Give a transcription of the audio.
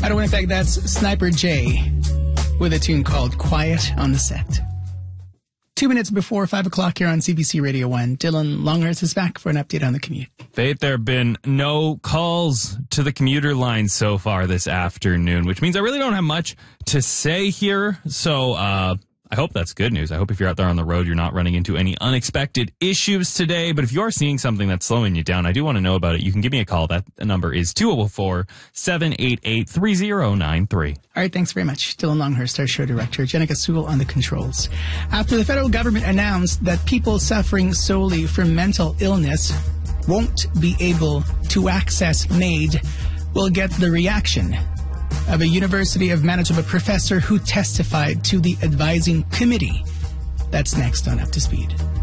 Out of Winnipeg, that's Sniper J with a tune called Quiet on the Set. 2 minutes before 5 o'clock here on CBC Radio 1. Dylan Longhurst is back for an update on the commute. Faith, there have been no calls to the commuter line so far this afternoon, which means I really don't have much to say here. So I hope that's good news. I hope if you're out there on the road, you're not running into any unexpected issues today. But if you are seeing something that's slowing you down, I do want to know about it. You can give me a call. That number is 204-788-3093. All right, thanks very much. Dylan Longhurst, our show director. Jenica Sewell on the controls. After the federal government announced that people suffering solely from mental illness won't be able to access MAID, we'll get the reaction of a University of Manitoba professor who testified to the advising committee. That's next on Up to Speed.